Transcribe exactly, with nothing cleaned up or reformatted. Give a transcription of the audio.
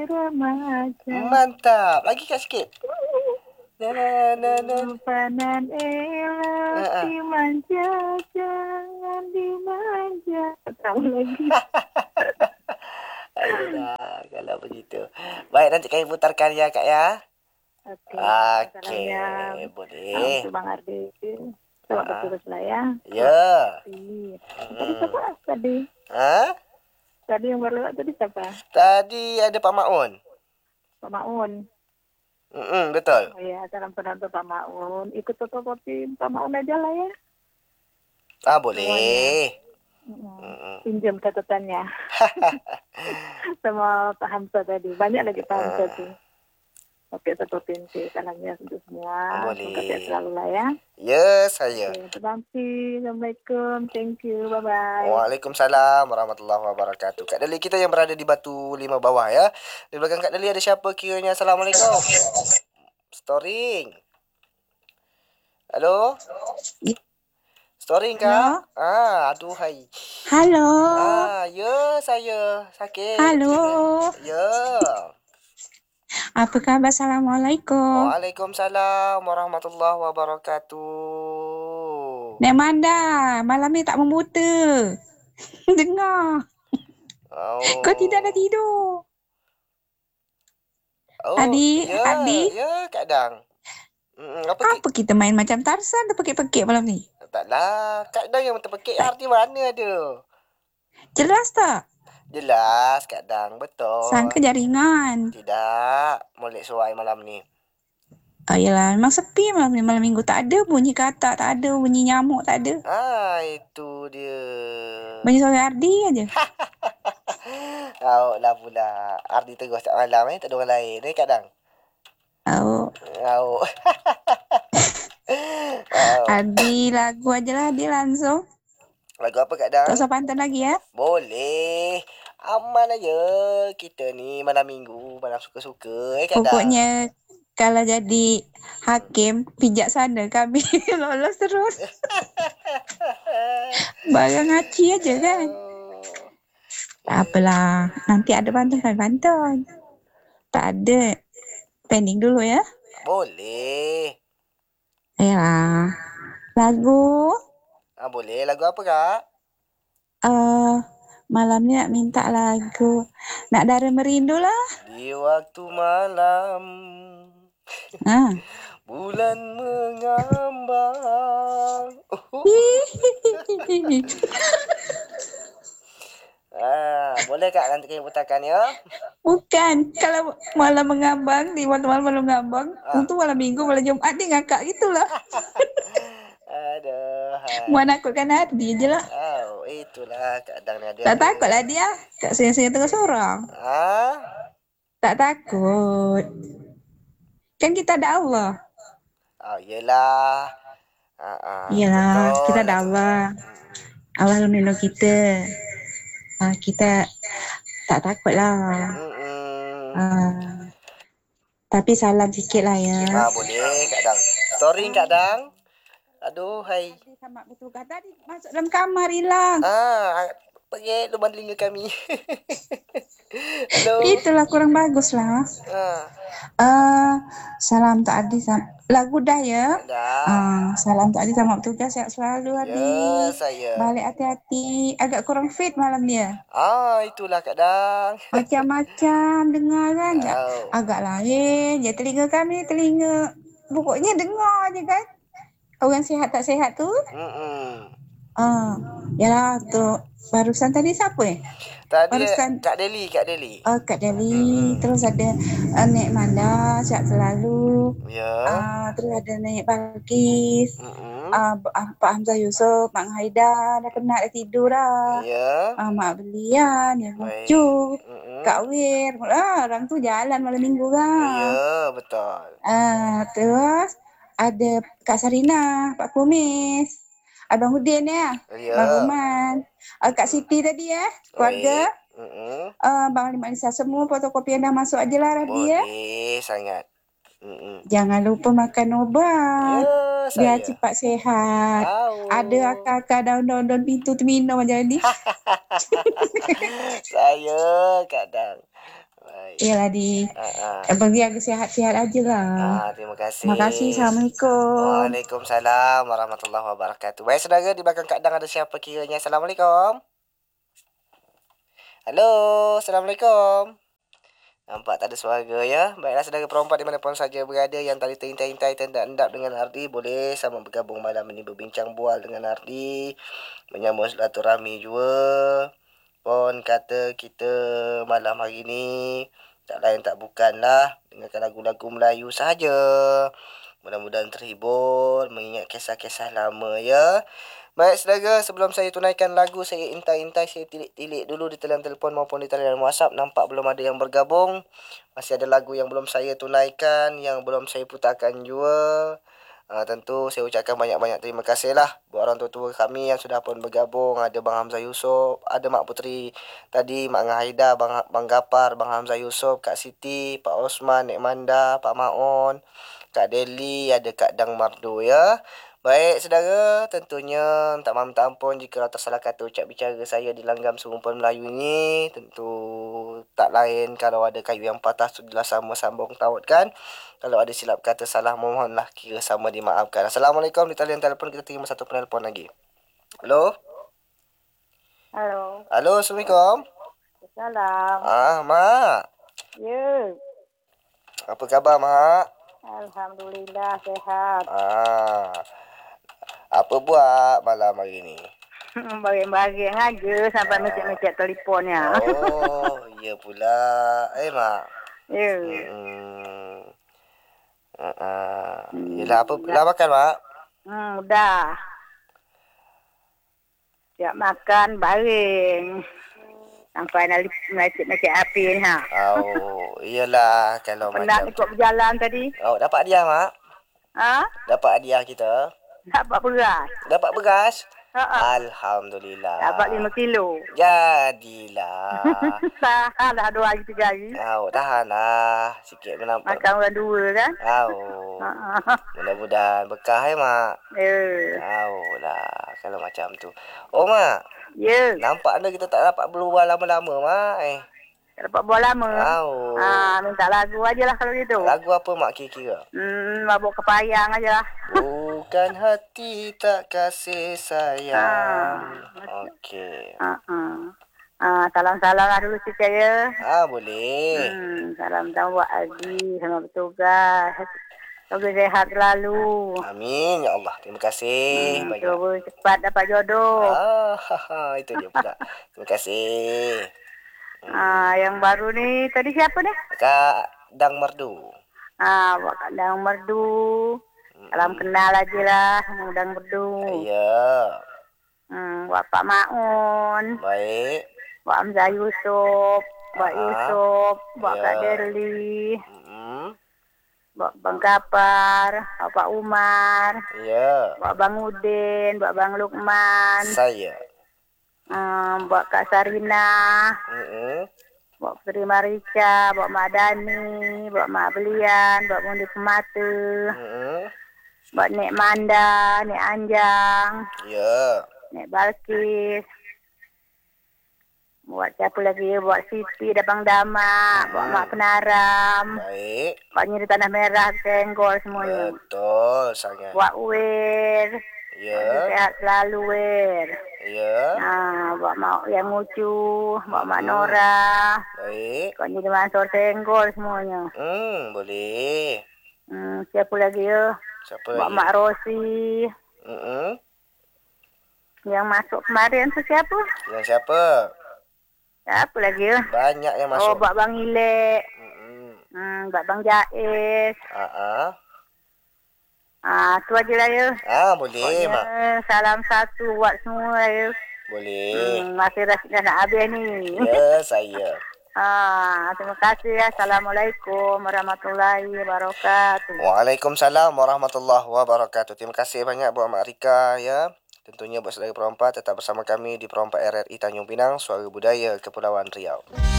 remaja. Mantap. Lagi Kak sikit. Na na na na. Simpanan elok Ha, ha. dimanja, jangan dimanja. Tahu lagi. Ayolah, kalau begitu. Baik, nanti kami putarkan ya, Kak ya. Oke, Okey, salamnya ah, boleh. untuk Bang Ardi. Ha, Selamat ha. bertugas lah ya. Ya. Iya. Tadi Mm. siapa tadi? Ha? Tadi yang baru lewat tadi siapa? Tadi ada Pak Maun. Pak Maun. Mm-mm, betul. Oh ya, salam kenal untuk Pak Maun. Ikut fotokopi Pak Maun aja lah ya. Ah, Semuanya. boleh. Mm-mm. Mm-mm. Pinjam catatannya. Sama Pak Hamzah tadi. Banyak lagi Pak Hamzah tuh. Oke, satu pintu. Salamnya untuk semua. Semoga sehat Boleh. selalu lah ya. Ya, saya. Oke, terima kasih. Assalamualaikum. Thank you. Bye-bye. Waalaikumsalam warahmatullahi wabarakatuh. Kak Deli kita yang berada di Batu Lima bawah ya. Di belakang Kak Deli ada siapa kiranya? Assalamualaikum. Storing. Halo? Storing Kak? Ah, aduh hai. Halo. Ah, ya saya sakit. Halo. Ya. Apa khabar? Assalamualaikum. Waalaikumsalam warahmatullahi wabarakatuh. Nek Manda, malam ni tak membuta. Dengar. Oh. Kau tidak ada tidur. Oh, Adi, ya, Adi. ya, Kak Dang. Mm, apa, Apa kita main macam Tarzan terpekik-pekik malam ni? Taklah, Kak Dang yang terpekik arti mana ada? Jelas tak? Jelas, Kak Dang, betul. Sangka jaringan. Tidak, molek suai malam ni. Oh yelah, memang sepi malam ni. Malam minggu tak ada bunyi katak, tak ada bunyi nyamuk, tak ada. Ah, itu dia. Bunyi suara Ardi aja. Awak lah pula. Ardi terus tak malam eh, tak ada orang lain eh, Kak Dang. Oh. Awak. Ardi lagu aja lah dia langsung. Lagu apa Kak Dang? Tak usah pantun lagi ya. Boleh. Aman aja. Kita ni malam minggu, malam suka-suka eh Kak Dang. Pokoknya kalau jadi hakim pijak sana kami lolos terus. Barang ngaci aja kan. Tak apalah. Nanti ada pantun kan pantun. Tak ada. Pending dulu ya. Boleh. Ayolah. Lagu. Ah, boleh. Lagu apa Kak? Uh, malam ni nak minta lagu Nak Dara Merindu lah. Di waktu malam. Ha. Bulan mengambang. Ah, boleh Kak nanti kami putarkan ya. Bukan. Kalau malam mengambang, di waktu malam malam mengambang, Ah. untuk malam minggu, malam Jumaat dia ngakak gitulah. Aduh. hai. Mau nakutkan Ardi je lah. Oh, itulah kadang ada. Tak takut lah dia. Kat saya-saya tengah seorang. Ah? Tak takut. Kan kita ada Allah. Oh, yelah. Ah, ah, Iyalah, betul. kita ada Allah. Allah melindungi kita. Ah, kita tak takut lah. Mm-mm. Ah, tapi salam sikit lah ya. Ah, boleh kadang. Story kadang. Aduh, hai. Tadi sama betul kata tadi masuk dalam kamar hilang. Ah, pergi lubang telinga kami. Hello. Itulah kurang bagus lah. Ah, Uh, salam Tok Adi sam- lagu dah ya. dah. Uh, salam Tok Adi sama bertugas sehat selalu Adi. Ya, saya. Balik hati-hati. Agak kurang fit malam dia. Ah, itulah kadang. Macam-macam dengar kan. Oh. Agak lain. Ya telinga kami telinga. Pokoknya dengar je kan. Orang sihat tak sihat tu. Mm-mm. Ah, yalah tu barusan tadi siapa eh? Tadi Barusan- Kak Deli, Kak Deli. Oh, Kak Deli. Terus ada uh, Nek Manda sihat selalu. Ya. Ah, terus ada Nek Balkis. Mm-mm. Ah, uh, Pak Hamzah Yusof, Mak Haida dah penat dah tidur dah. Ya. Ah, Mak Belian, ya Baik. Mucu, Mm-mm. Kak Wir. Ah, orang tu jalan malam minggu kan. Ya, betul. Ah, terus ada Kak Sarina, Pak Kumis. Abang Udin ya, Ya. Abang Roman. Ah, Kak Siti tadi ya, keluarga. Baik. Mm-mm. Ah, Bang Lima Nisa semua fotokopi yang dah masuk aje lah Rabi ya. Boleh sangat. Mm-mm. Jangan lupa makan ubat. Ya, Biar saya. cepat sihat. Tahu. Ada akak-akak daun-daun pintu terminum macam ni. Saya kadang. Baik. Iyalah di Ah, ah. eh, bagi aku sehat-sehat aja lah. Ah, terima kasih. Terima kasih. Assalamualaikum. Waalaikumsalam warahmatullahi wabarakatuh. Baik saudara, di belakang Kak Dang ada siapa kiranya? Assalamualaikum. Halo, Assalamualaikum. Nampak tak ada suara ya. Baiklah saudara perempuan dimanapun saja berada yang tadi terintai-intai terendap-endap dengan Ardi, boleh sama bergabung malam ini berbincang bual dengan Ardi, menyambung silaturahmi juga. Pon kata kita malam hari ni tak lain tak bukanlah dengarkan lagu-lagu Melayu saja. Mudah-mudahan terhibur mengingat kisah-kisah lama ya. Baik saudara, sebelum saya tunaikan lagu, saya intai-intai, saya tilik-tilik dulu di talian telefon maupun di talian WhatsApp. Nampak belum ada yang bergabung. Masih ada lagu yang belum saya tunaikan, yang belum saya putarkan juga. Uh, tentu saya ucapkan banyak-banyak terima kasih lah buat orang tua-tua kami yang sudah pun bergabung. Ada Bang Hamzah Yusof, ada Mak Putri tadi, Mak Ngahida, Bang, Bang Gapar, Bang Hamzah Yusof, Kak Siti, Pak Osman, Nek Manda, Pak Maon, Kak Deli, ada Kak Dang Mardo ya. Baik saudara, tentunya minta maaf minta ampun jika tersalah kata ucap bicara saya di langgam serumpun Melayu ini. Tentu tak lain kalau ada kayu yang patah sudahlah sama sambung taut kan. Kalau ada silap kata salah mohonlah kira sama dimaafkan. Assalamualaikum, di talian telefon kita terima satu penelpon lagi. Halo? Halo. Halo, Assalamualaikum. Salam. Ah, Mak. Ya. Apa khabar, Mak? Alhamdulillah sehat. Ah. Apa buat malam hari ni? Bagi-bagi aja sampai mecek-mecek telefonnya. Oh, ya pula. Eh, Mak. Ya. Hmm. Uh, uh. Yelah, apa dah makan, Mak? Hmm, dah. Siap makan baring. Sampai nak mecek-mecek api ni ha. Oh, iyalah kalau Penat macam ikut berjalan tadi. Oh, dapat hadiah, Mak? Ha? Dapat hadiah kita? Dapat beras. Dapat beras? Ha. Alhamdulillah. Dapat lima kilo. Jadilah. Tahan dah dua hari tiga hari. Oh, tahan lah. Sikit menampak. Makan orang dua kan. Oh. Ha. Mudah-mudahan berkah ya, Mak. Ya. Oh lah. Kalau macam tu. Oh, Mak. Ya. Nampak anda kita tak dapat berluar lama-lama, Mak. Eh. Tak dapat buat lama. Oh. Ha, minta lagu aja lah kalau gitu. Lagu apa, Mak, kira-kira? Hmm, mabuk kepayang aja lah. Bukan hati tak kasih sayang. Ah, Okey. Ha, ha. Ha, salam-salam lah dulu sikit ya. Ah, boleh. Hmm, salam tahu buat Adi sama bertugas. Semoga sehat selalu. Amin ya Allah. Terima kasih Hmm, banyak. cuba cepat dapat jodoh. Ah, haha, itu dia pula. Terima kasih. Ah, yang baru ni tadi siapa ni? Kak Dang Merdu. Ah, buat Kak Dang Merdu. Salam kenal aja lah, Dang Merdu. Ya. Hmm, buat Pak Maun, Baik. buat Hamzah Yusof, buat Ah, Yusof, buat ya. Kak Derli, Hmm. buat Bang Kapar, buat Pak Umar, Ya. buat Bang Udin, buat Bang Lukman, Saya. hmm, buat Kak Sarina, Hmm. buat Putri Marica, buat Mak Dani, buat Mak Belian, buat Mundi Pemata, Hmm. buat Nek Manda, Nek Anjang, Ya. Nek Balkis, buat siapa lagi, buat Siti Dabang Dama, Hmm. buat Mak Penaram, Baik. buat Nyeri Tanah Merah, Senggol semuanya, Betul sangat. buat Wir, Ya. sehat selalu Wir. Ya. Nah, buat Mak Yang Ucu, buat Mak Hmm. Nora, Baik. buat Nyeri Mansor Senggol semuanya. Hmm, boleh. Hmm, siapa lagi ya? Siapa Buat lagi? Mak Rosi. Hmm. Yang masuk kemarin tu siapa? Yang siapa? Siapa lagi ya? Banyak yang Oh, masuk. buat Bang Ilek. Hmm. Hmm, buat Bang Jais. Ah, ah. Ah, tu aja lah ya. Ah, boleh, Pokoknya, Mak. salam satu buat semua ya. Boleh. Hmm, masih dah dah nak habis ni. Ya, saya. Ah, terima kasih ya. Assalamualaikum warahmatullahi wabarakatuh. Waalaikumsalam warahmatullahi wabarakatuh. Terima kasih banyak buat Mak Rika ya. Tentunya buat saudara perempuan tetap bersama kami di Perompak R R I Tanjung Pinang, Suara Budaya Kepulauan Riau.